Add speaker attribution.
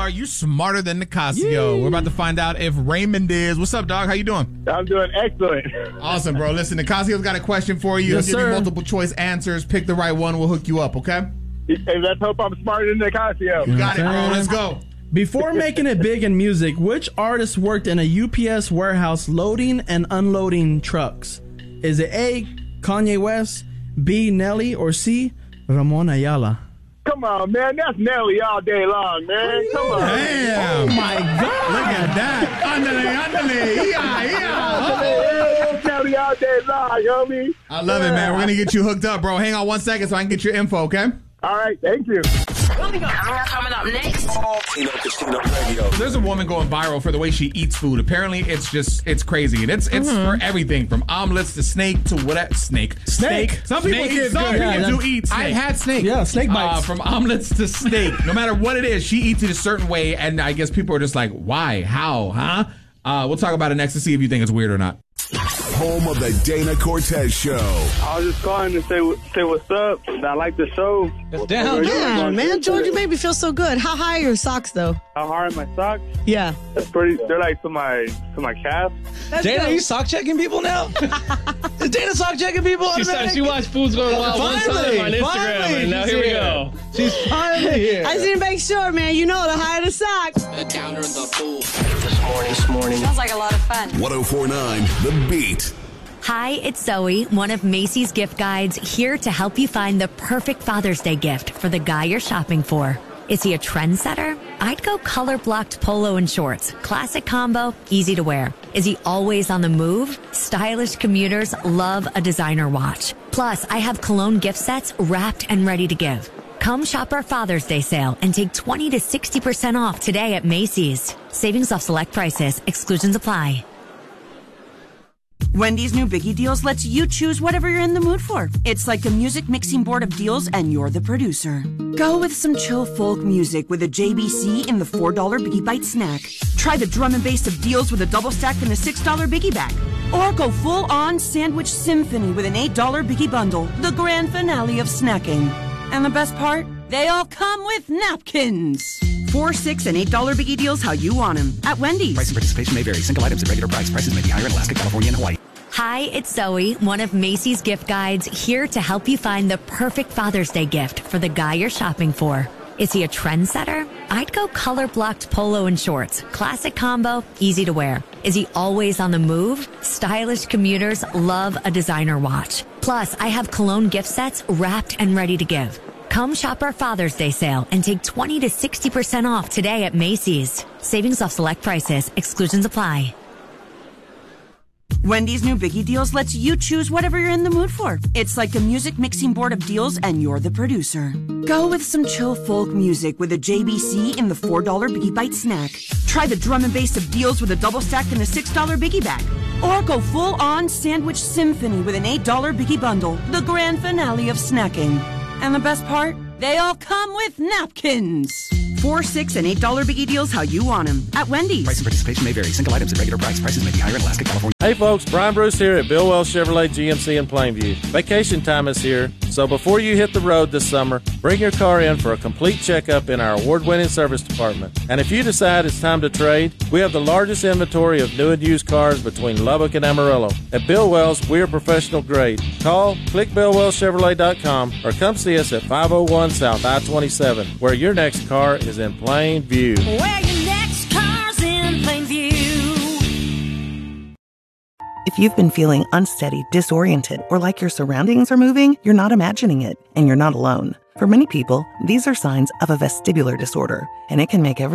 Speaker 1: are you smarter than Nicasio? We're about to find out if Raymond is. What's up, dog? How you doing?
Speaker 2: I'm doing excellent.
Speaker 1: Awesome, bro. Listen, Nicasio's got a question for you.
Speaker 3: Yes,
Speaker 1: He'll give you
Speaker 3: sir.
Speaker 1: multiple choice answers. Pick the right one. We'll hook you up, okay?
Speaker 2: Hey, let's hope I'm smarter than Nicasio.
Speaker 1: You got it, bro.
Speaker 3: Okay.
Speaker 1: Let's go.
Speaker 3: Before making it big in music, which artist worked in a UPS warehouse loading and unloading trucks? Is it A, Kanye West, B, Nelly, or C, Ramon Ayala?
Speaker 2: Come on, man. That's Nelly all day long, man. Come on.
Speaker 1: Damn.
Speaker 3: Oh my God!
Speaker 1: Look at that. Andale. Yeah.
Speaker 2: Hey, Nelly all day long, homie.
Speaker 1: I love it, man. We're going to get you hooked up, bro. Hang on 1 second so I can get your info, okay?
Speaker 2: All right, thank you.
Speaker 4: Coming up next.
Speaker 5: Casino Radio.
Speaker 1: There's a woman going viral for the way she eats food. Apparently, it's crazy. And it's for everything from omelets to snake to whatever. Snake. Some people
Speaker 3: Snake
Speaker 1: eat,
Speaker 3: is
Speaker 1: some
Speaker 3: good.
Speaker 1: people
Speaker 3: Yeah,
Speaker 1: do eat snake.
Speaker 6: I've had snake.
Speaker 3: Yeah, snake bites.
Speaker 1: From omelets to steak. No matter what it is, she eats it a certain way. And I guess people are just like, why? How? Huh? We'll talk about it next to see if you think it's weird or not.
Speaker 5: Home of the Dana Cortez Show.
Speaker 2: I was just calling to say what's up. I like the show.
Speaker 6: Down.
Speaker 7: Yeah, man, George, you made me feel so good. How high are your socks, though?
Speaker 2: How hard are my socks?
Speaker 7: Yeah.
Speaker 2: That's pretty. They're like to my calf.
Speaker 6: Dana, are you sock checking people now? Is Dana sock checking people?
Speaker 8: She watched Foods Going Wild one time on Instagram,
Speaker 6: finally,
Speaker 8: and now
Speaker 6: she's
Speaker 8: here we
Speaker 6: here.
Speaker 8: go.
Speaker 6: She's finally here.
Speaker 7: I just need to make sure, man. You know, the higher the socks.
Speaker 5: This morning.
Speaker 4: Sounds like a lot of fun.
Speaker 5: 1049 The Beat.
Speaker 9: Hi, it's Zoe, one of Macy's gift guides, here to help you find the perfect Father's Day gift for the guy you're shopping for. Is he a trendsetter? I'd go color-blocked polo and shorts. Classic combo, easy to wear. Is he always on the move? Stylish commuters love a designer watch. Plus, I have cologne gift sets wrapped and ready to give. Come shop our Father's Day sale and take 20 to 60% off today at Macy's. Savings off select prices. Exclusions apply.
Speaker 10: Wendy's new Biggie Deals lets you choose whatever you're in the mood for. It's like a music mixing board of deals and you're the producer. Go with some chill folk music with a JBC in the $4 Biggie Bite snack. Try the drum and bass of deals with a double stack in the $6 Biggie bag. Or go full on sandwich symphony with an $8 Biggie bundle, the grand finale of snacking. And the best part? They all come with napkins. $4, $6, and $8 Biggie Deals how you want them at Wendy's.
Speaker 11: Price and participation may vary. Single items at regular price. Prices may be higher in Alaska, California, and Hawaii.
Speaker 9: Hi, it's Zoe, one of Macy's gift guides, here to help you find the perfect Father's Day gift for the guy you're shopping for. Is he a trendsetter? I'd go color-blocked polo and shorts. Classic combo, easy to wear. Is he always on the move? Stylish commuters love a designer watch. Plus, I have cologne gift sets wrapped and ready to give. Come shop our Father's Day sale and take 20 to 60% off today at Macy's. Savings off select prices. Exclusions apply.
Speaker 10: Wendy's new Biggie Deals lets you choose whatever you're in the mood for. It's like a music mixing board of deals and you're the producer. Go with some chill folk music with a JBC in the $4 Biggie Bite snack. Try the drum and bass of deals with a double stack in the $6 Biggie bag. Or go full on sandwich symphony with an $8 Biggie bundle, the grand finale of snacking. And the best part? They all come with napkins. $4, $6, and $8 Biggie Deals how you want them at Wendy's.
Speaker 11: Price and participation may vary. Single items at regular price. Prices may be higher in Alaska, California.
Speaker 12: Hey folks, Brian Bruce here at Bill Wells Chevrolet GMC in Plainview. Vacation time is here, so before you hit the road this summer, bring your car in for a complete checkup in our award-winning service department. And if you decide it's time to trade, we have the largest inventory of new and used cars between Lubbock and Amarillo. At Bill Wells, we are professional grade. Call, click BillWellsChevrolet.com, or come see us at 501 South I-27, where your next car is in plain view.
Speaker 4: Where your next car's in plain view.
Speaker 13: If you've been feeling unsteady, disoriented, or like your surroundings are moving, you're not imagining it, and you're not alone. For many people, these are signs of a vestibular disorder, and it can make every